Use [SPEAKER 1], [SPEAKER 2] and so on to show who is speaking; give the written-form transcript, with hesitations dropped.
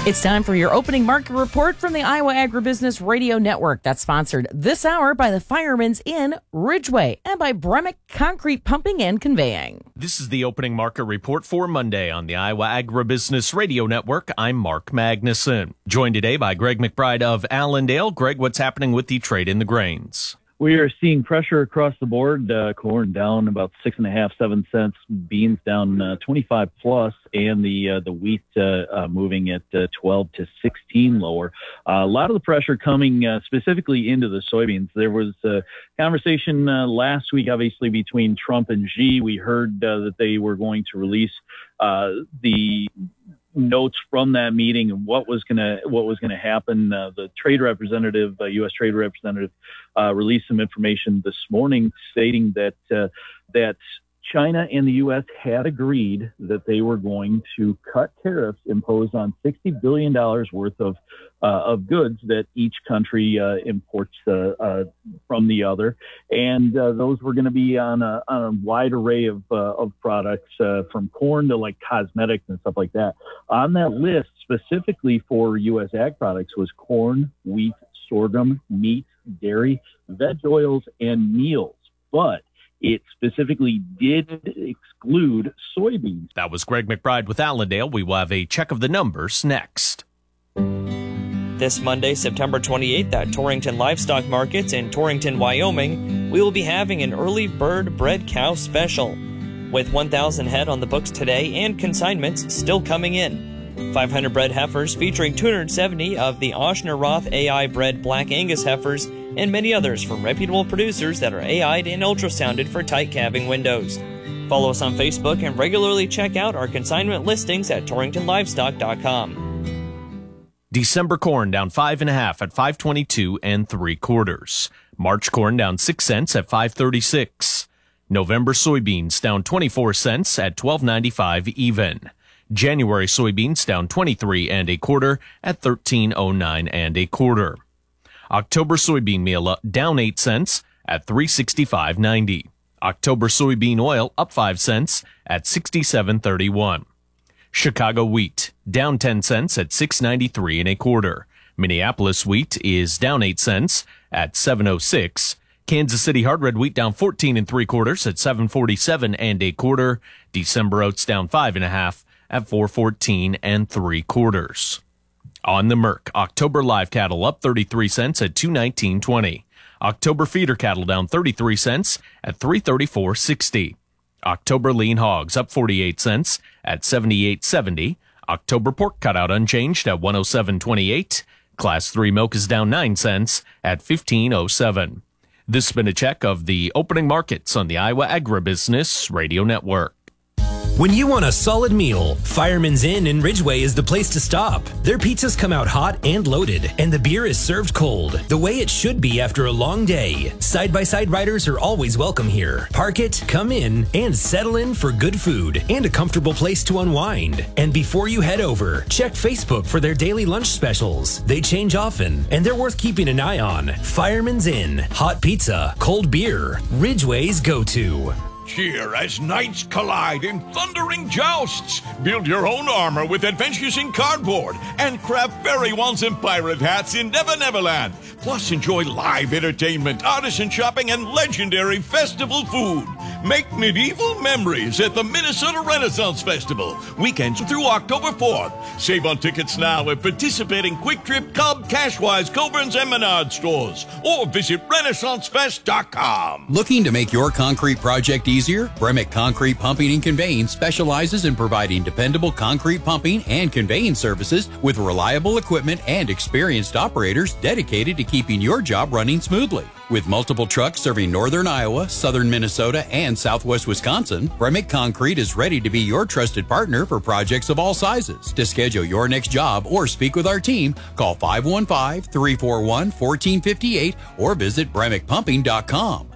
[SPEAKER 1] It's time for your opening market report from the Iowa Agribusiness Radio Network. That's sponsored this hour by the Fireman's Inn, Ridgeway, and by Bremick Concrete Pumping and Conveying.
[SPEAKER 2] This is the opening market report for Monday on the Iowa Agribusiness Radio Network. I'm Mark Magnuson. Joined today by Greg McBride of Allendale. Greg, what's happening with the trade in the grains?
[SPEAKER 3] We are seeing pressure across the board. Corn down about 6.5, 7 cents. Beans down 25 plus, and the wheat moving at 12 to 16 lower. A lot of the pressure coming specifically into the soybeans. There was a conversation last week, obviously, between Trump and Xi. We heard that they were going to release the notes from that meeting and what was gonna happen. The trade representative, U.S. trade representative, released some information this morning stating that China and the U.S. had agreed that they were going to cut tariffs imposed on $60 billion worth of goods that each country imports from the other, and those were going to be on a wide array of products, from corn to like cosmetics and stuff like that. On that list, specifically for U.S. ag products, was corn, wheat, sorghum, meat, dairy, veg oils, and meals, but it specifically did exclude soybeans.
[SPEAKER 2] That was Greg McBride with Allendale. We will have a check of the numbers next.
[SPEAKER 4] This Monday, September 28th, at Torrington Livestock Markets in Torrington, Wyoming, we will be having an early bird bred cow special, with 1,000 head on the books today and consignments still coming in. 500 bred heifers featuring 270 of the Oshner-Roth AI bred Black Angus heifers and many others from reputable producers that are AI'd and ultrasounded for tight calving windows. Follow us on Facebook and regularly check out our consignment listings at torringtonlivestock.com.
[SPEAKER 2] December corn down 5.5 at 5.22 3/4. March corn down 6 cents at 5.36. November soybeans down 24 cents at 12.95 even. January soybeans down 23 1/4 at 13.09 1/4. October soybean meal down 8 cents at 365.90. October soybean oil up 5 cents at 67.31. Chicago wheat down 10 cents at 693 1/4. Minneapolis wheat is down 8 cents at 706. Kansas City hard red wheat down 14 3/4 at 747 1/4. December oats down 5.5 at 414 3/4. On the Merc, October live cattle up 33 cents at 219.20. October feeder cattle down 33 cents at 334.60. October lean hogs up 48 cents at 78.70. October pork cutout unchanged at 107.28. Class 3 milk is down 9 cents at 15.07. This has been a check of the opening markets on the Iowa Agribusiness Radio Network.
[SPEAKER 5] When you want a solid meal, Fireman's Inn in Ridgeway is the place to stop. Their pizzas come out hot and loaded, and the beer is served cold, the way it should be after a long day. Side-by-side riders are always welcome here. Park it, come in, and settle in for good food and a comfortable place to unwind. And before you head over, check Facebook for their daily lunch specials. They change often, and they're worth keeping an eye on. Fireman's Inn, hot pizza, cold beer, Ridgeway's go-to.
[SPEAKER 6] Cheer as knights collide in thundering jousts. Build your own armor with Adventures in Cardboard and craft fairy wands and pirate hats in Never Neverland. Plus, enjoy live entertainment, artisan shopping, and legendary festival food. Make medieval memories at the Minnesota Renaissance Festival, weekends through October 4th. Save on tickets now at participating Quick Trip, Cub, Cashwise, Coburn's, and Menard stores, or visit RenaissanceFest.com.
[SPEAKER 7] Looking to make your concrete project easier? Bremick Concrete Pumping and Conveying specializes in providing dependable concrete pumping and conveying services with reliable equipment and experienced operators dedicated to keeping your job running smoothly. With multiple trucks serving northern Iowa, southern Minnesota, and southwest Wisconsin, Bremick Concrete is ready to be your trusted partner for projects of all sizes. To schedule your next job or speak with our team, call 515-341-1458 or visit BremickPumping.com.